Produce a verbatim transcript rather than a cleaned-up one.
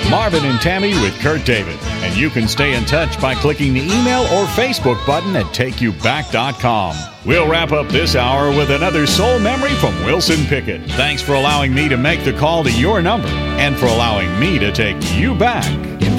Marvin and Tammy with Kurt David. And you can stay in touch by clicking the email or Facebook button at take you back dot com. We'll wrap up this hour with another soul memory from Wilson Pickett. Thanks for allowing me to make the call to your number and for allowing me to take you back in